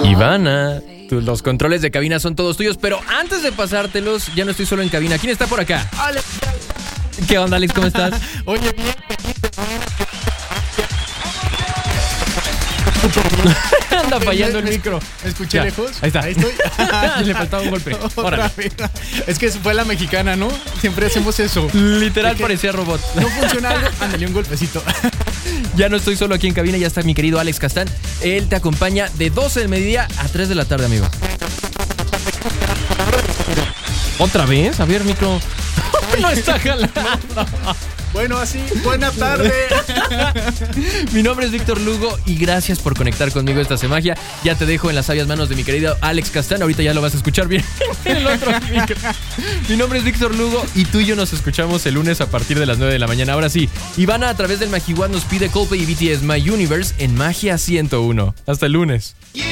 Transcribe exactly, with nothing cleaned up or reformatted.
Ivana, tú, los controles de cabina son todos tuyos, pero antes de pasártelos, ya no estoy solo en cabina. ¿Quién está por acá? Alex. ¿Qué onda, Alex? ¿Cómo estás? Oye, bien. Anda fallando el micro. ¿Me escuché Ya, lejos? Ahí está. Ahí estoy. Le faltaba un golpe. Órale. Es que fue la mexicana, ¿no? Siempre hacemos eso. Literal parecía robot. No funciona algo, ándale un golpecito. Ya no estoy solo aquí en cabina, ya está mi querido Alex Castán. Él te acompaña de doce del mediodía a tres de la tarde, amigo. ¿Otra vez? A ver, micro. No está jalando. Bueno, así, buena tarde. Mi nombre es Víctor Lugo y gracias por conectar conmigo esta semagia. Ya te dejo en las sabias manos de mi querido Alex Castán. Ahorita ya lo vas a escuchar bien en el otro micro. Mi nombre es Víctor Lugo y tú y yo nos escuchamos el lunes a partir de las nueve de la mañana. Ahora sí, Ivana a través del Magiwad nos pide Coldplay y B T S My Universe en Magia ciento uno. Hasta el lunes.